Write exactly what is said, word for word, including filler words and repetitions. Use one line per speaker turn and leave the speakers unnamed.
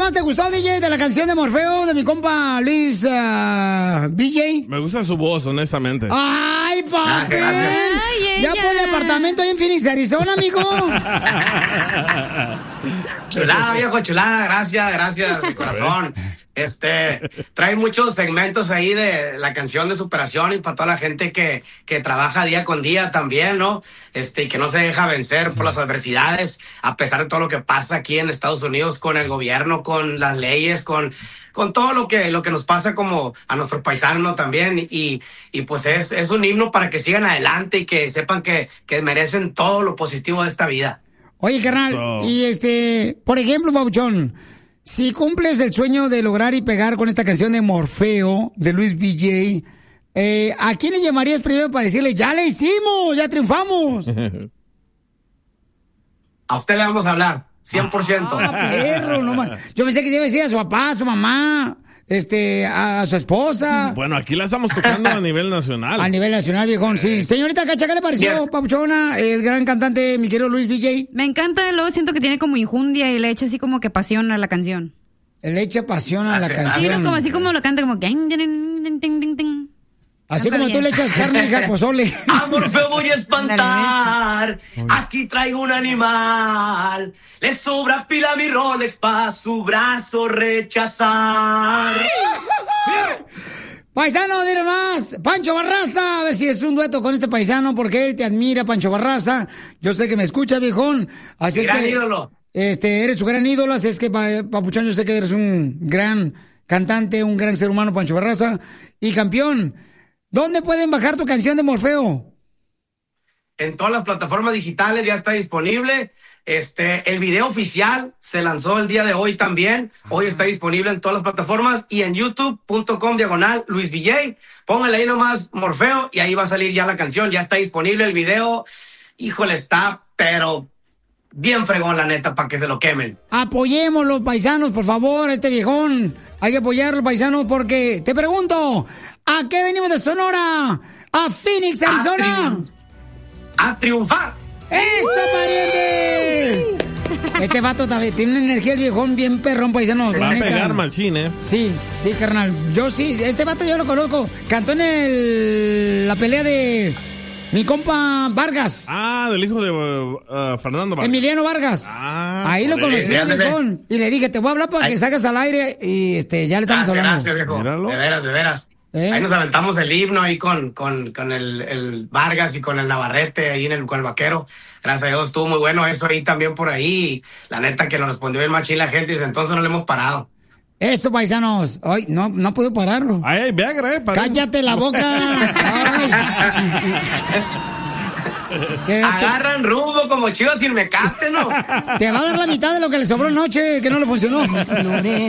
más te gustó, D J, de la canción de Morfeo de mi compa Luis uh, B J?
Me gusta su voz, honestamente.
¡Ay, papi! Ay, ya por el apartamento ahí en Phoenix, Arizona, amigo.
Chulada, viejo, chulada. Gracias, gracias, de corazón. Este, trae muchos segmentos ahí de la canción de superación y para toda la gente que, que trabaja día con día también, ¿no? Este, y que no se deja vencer por las adversidades, a pesar de todo lo que pasa aquí en Estados Unidos con el gobierno, con las leyes, con, con todo lo que, lo que nos pasa como a nuestros paisanos también. Y, y pues es, es un himno para que sigan adelante y que sepan que, que merecen todo lo positivo de esta vida.
Oye, carnal, so... y este, por ejemplo, Pabuchón, si cumples el sueño de lograr y pegar con esta canción de Morfeo, de Luis B J, eh, ¿a quién le llamarías primero para decirle, ya le hicimos, ya triunfamos?
A usted le vamos a hablar, cien por ciento.
Ah, perro, no más. Yo pensé que iba a decir a su papá, a su mamá, este, a, a su esposa.
Bueno, aquí la estamos tocando a nivel nacional.
A nivel nacional, viejón, sí. Señorita Cacha, ¿qué le pareció, yes. Papuchona, el gran cantante, mi querido Luis B J?
Me encanta, luego siento que tiene como injundia y le echa así como que pasión a la canción.
Le echa pasión a la
sí,
canción.
Sí, como así como lo canta, como que...
Así como tú le echas carne y pozole.
A Morfeo voy a espantar. Aquí traigo un animal. Le sobra pila a mi Rolex pa' su brazo rechazar.
Paisano, dile más. Pancho Barraza. A ver si es un dueto con este paisano porque él te admira, Pancho Barraza. Yo sé que me escucha, viejón. Así es
gran
que,
ídolo.
Este, eres su gran ídolo. Así es que, Papuchón, yo sé que eres un gran cantante, un gran ser humano, Pancho Barraza. Y campeón, ¿dónde pueden bajar tu canción de Morfeo?
En todas las plataformas digitales ya está disponible. Este, el video oficial se lanzó el día de hoy también. Hoy está disponible en todas las plataformas y en youtube punto com diagonal Luis B J. Póngale ahí nomás Morfeo y ahí va a salir ya la canción. Ya está disponible el video. Híjole, está, pero bien fregón, la neta, para que se lo quemen.
Apoyémoslo, paisanos, por favor, este viejón. Hay que apoyarlo, paisanos, porque te pregunto, ¿a qué venimos de Sonora? A Phoenix, Arizona.
A, triunf- a triunfar.
¡Eso, pariente! Este vato tiene una energía, el viejón, bien perrón, paisanos.
Va a pegar machín, ¿eh?
Sí, sí, carnal. Yo sí, este vato yo lo conozco. Cantó en el, la pelea de mi compa Vargas.
Ah, del hijo de uh, Fernando Vargas.
Emiliano Vargas.
Ah,
ahí lo conocí, viejón. Y le dije, te voy a hablar para Ay. que salgas al aire. Y este, ya le estamos
gracias,
hablando.
Gracias, viejo. Míralo. De veras, de veras. ¿Eh? Ahí nos aventamos el himno ahí con, con, con el, el Vargas y con el Navarrete ahí en el, con el Vaquero. Gracias a Dios estuvo muy bueno eso ahí también por ahí. La neta que nos respondió bien machín la gente y desde entonces no le hemos parado.
Eso, paisanos. Ay, no, no puedo pararlo.
Ay, ay, Viagra, eh.
Cállate la boca.
Te, agarran rumbo como chivas sin mecate, ¿no?
Te va a dar la mitad de lo que le sobró anoche, que no le funcionó.